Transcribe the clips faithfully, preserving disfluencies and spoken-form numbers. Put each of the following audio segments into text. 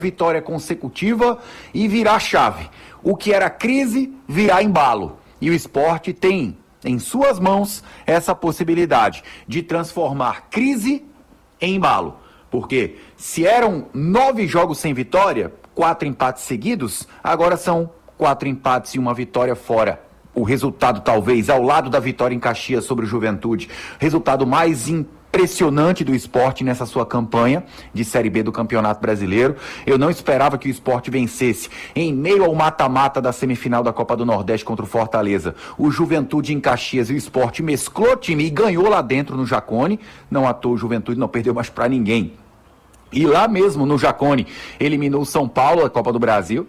vitória consecutiva e virar chave. O que era crise, virar embalo. E o Sport tem em suas mãos essa possibilidade de transformar crise em embalo. Porque se eram nove jogos sem vitória, quatro empates seguidos, agora são quatro empates e uma vitória fora. O resultado, talvez, ao lado da vitória em Caxias sobre o Juventude, resultado mais impressionante do Sport nessa sua campanha de Série B do Campeonato Brasileiro. Eu não esperava que o Sport vencesse em meio ao mata-mata da semifinal da Copa do Nordeste contra o Fortaleza. O Juventude em Caxias e o Sport mesclou time e ganhou lá dentro no Jacone. Não à toa o Juventude não perdeu mais para ninguém. E lá mesmo no Jacone eliminou o São Paulo, a Copa do Brasil.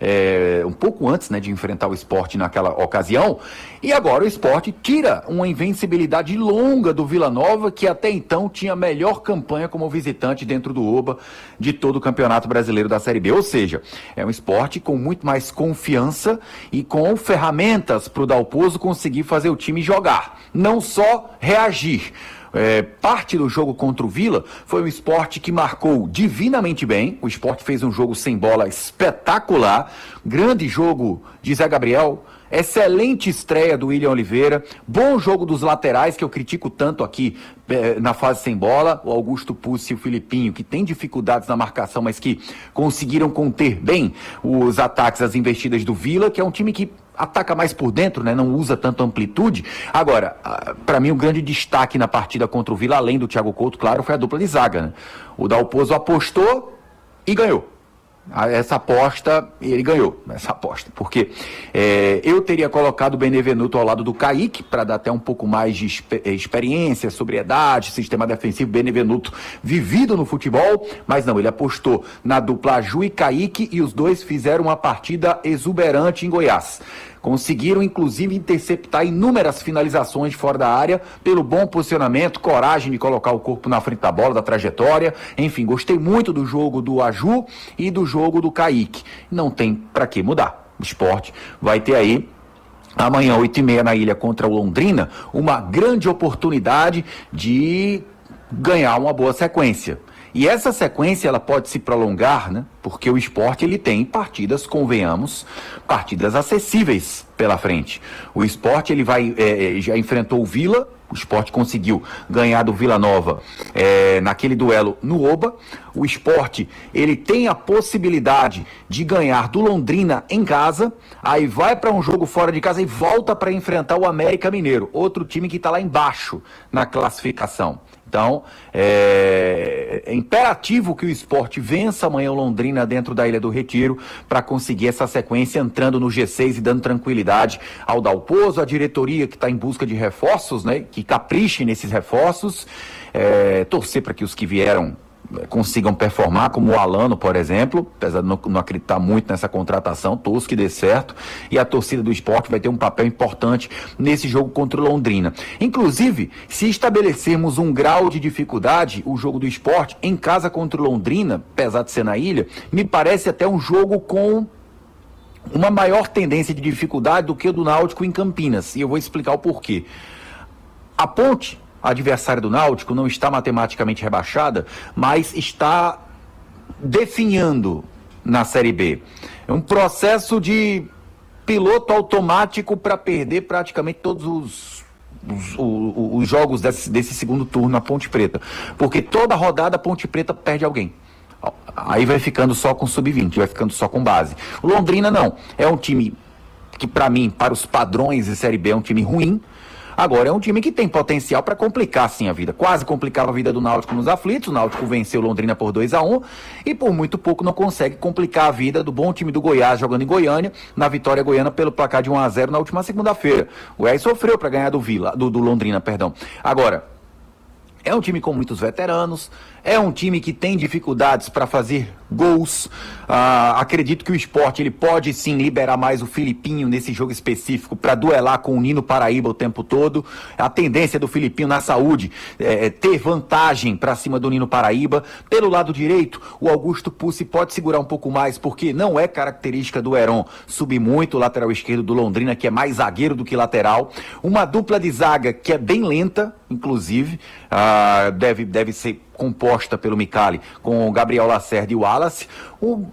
É, um pouco antes, né, de enfrentar o Sport naquela ocasião, e agora o Sport tira uma invencibilidade longa do Vila Nova, que até então tinha a melhor campanha como visitante dentro do Oba de todo o Campeonato Brasileiro da Série B, ou seja, é um Sport com muito mais confiança e com ferramentas para o Dalpozo conseguir fazer o time jogar, não só reagir. É, parte do jogo contra o Vila foi um Sport que marcou divinamente bem. O Sport fez um jogo sem bola espetacular, grande jogo de Zé Gabriel, excelente estreia do William Oliveira, bom jogo dos laterais, que eu critico tanto aqui é, na fase sem bola, o Augusto Pucci e o Filipinho, que tem dificuldades na marcação, mas que conseguiram conter bem os ataques, as investidas do Vila, que é um time que ataca mais por dentro, né? Não usa tanto amplitude. Agora, para mim o grande destaque na partida contra o Vila, além do Thiago Couto, claro, foi a dupla de zaga, né? O Dalpozo apostou e ganhou. Essa aposta, ele ganhou, essa aposta, porque é, eu teria colocado o Benevenuto ao lado do Kaique, para dar até um pouco mais de experiência, sobriedade, sistema defensivo, Benevenuto vivido no futebol, mas não, ele apostou na dupla Ju e Kaique, e os dois fizeram uma partida exuberante em Goiás. Conseguiram, inclusive, interceptar inúmeras finalizações fora da área pelo bom posicionamento, coragem de colocar o corpo na frente da bola, da trajetória. Enfim, gostei muito do jogo do Aju e do jogo do Kaique. Não tem para que mudar. O Sport vai ter aí, amanhã, oito e meia, na Ilha contra o Londrina, uma grande oportunidade de ganhar uma boa sequência. E essa sequência ela pode se prolongar, né? Porque o Sport ele tem partidas, convenhamos, partidas acessíveis pela frente. O Sport ele vai, é, já enfrentou o Vila, o Sport conseguiu ganhar do Vila Nova é, naquele duelo no Oba. O Sport ele tem a possibilidade de ganhar do Londrina em casa, aí vai para um jogo fora de casa e volta para enfrentar o América Mineiro, outro time que está lá embaixo na classificação. Então, é, é imperativo que o Sport vença amanhã o Londrina dentro da Ilha do Retiro para conseguir essa sequência entrando no G seis e dando tranquilidade ao Dalpozo, a diretoria que está em busca de reforços, né, que capriche nesses reforços, é, torcer para que os que vieram consigam performar, como o Alano, por exemplo, apesar de não, não acreditar muito nessa contratação, torço que dê certo, e a torcida do Sport vai ter um papel importante nesse jogo contra o Londrina. Inclusive, se estabelecermos um grau de dificuldade, o jogo do Sport em casa contra o Londrina, apesar de ser na ilha, me parece até um jogo com uma maior tendência de dificuldade do que o do Náutico em Campinas, e eu vou explicar o porquê. A Ponte, a adversária do Náutico, não está matematicamente rebaixada, mas está definhando na Série B. É um processo de piloto automático para perder praticamente todos os, os, os, os jogos desse, desse segundo turno na Ponte Preta. Porque toda rodada a Ponte Preta perde alguém. Aí vai ficando só com sub vinte, vai ficando só com base. O Londrina não. É um time que, para mim, para os padrões de Série B, é um time ruim. Agora, é um time que tem potencial para complicar, sim, a vida. Quase complicava a vida do Náutico nos aflitos. O Náutico venceu o Londrina por dois a um e por muito pouco não consegue complicar a vida do bom time do Goiás jogando em Goiânia, na vitória goiana pelo placar de um a zero na última segunda-feira. O Goiás sofreu para ganhar do Vila, do, do Londrina, perdão. Agora, é um time com muitos veteranos, é um time que tem dificuldades para fazer gols. Ah, acredito que o Sport ele pode sim liberar mais o Filipinho nesse jogo específico para duelar com o Nino Paraíba o tempo todo. A tendência do Filipinho na saúde é ter vantagem para cima do Nino Paraíba. Pelo lado direito, o Augusto Pucci pode segurar um pouco mais, porque não é característica do Heron subir muito o lateral esquerdo do Londrina, que é mais zagueiro do que lateral. Uma dupla de zaga que é bem lenta, inclusive, ah, deve, deve ser composta pelo Micali com o Gabriel Lacerda e o Wallace, o